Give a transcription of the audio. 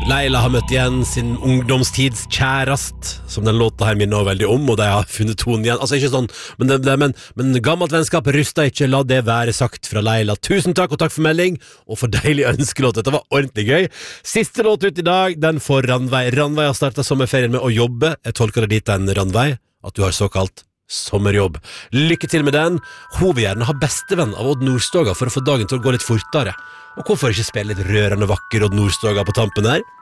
Leila har møtt igjen sin ungdomstids kjærast, som den låta her minner veldig om, og de har funnet tonen igjen. Altså ikke sånn, men gammelt vennskap ruster ikke, la det være sagt fra Leila. Tusen takk, og takk for melding, og for deilig ønskelåt. Dette var ordentlig gøy. Siste låt ut i dag, den får Ranveig. Ranveig har startet sommerferien med å jobbe. Jeg tolker det dit den, Ranveig, at du har såkalt sommerjobb. Lykke til med den. Hun vil gjerne ha bestevenn av Odd Nordstoga for å få dagen til å gå litt fortere. Og hvorfor ikke spille litt rørende vakker Odd Nordstoga på tampen her?